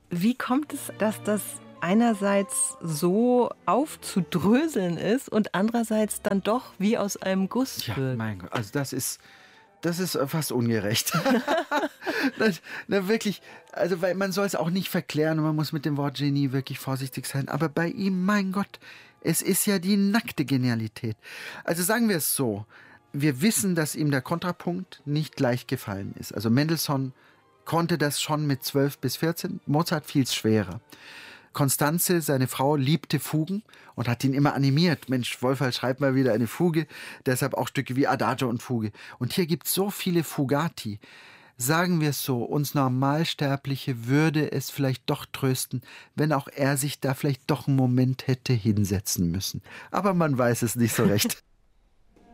Wie kommt es, dass das einerseits so aufzudröseln ist und andererseits dann doch wie aus einem Guss Ja, wirkt? mein Gott, also das ist fast ungerecht. Das, na, wirklich, also weil man soll es auch nicht verklären und man muss mit dem Wort Genie wirklich vorsichtig sein. Aber bei ihm, mein Gott, es ist ja die nackte Genialität. Also sagen wir es so, wir wissen, dass ihm der Kontrapunkt nicht leicht gefallen ist. Also Mendelssohn konnte das schon mit 12 bis 14, Mozart viel schwerer. Constanze, seine Frau, liebte Fugen und hat ihn immer animiert. Mensch, Wolferl, schreib mal wieder eine Fuge. Deshalb auch Stücke wie Adagio und Fuge. Und hier gibt es so viele Fugati. Sagen wir es so, uns Normalsterbliche würde es vielleicht doch trösten, wenn auch er sich da vielleicht doch einen Moment hätte hinsetzen müssen. Aber man weiß es nicht so recht.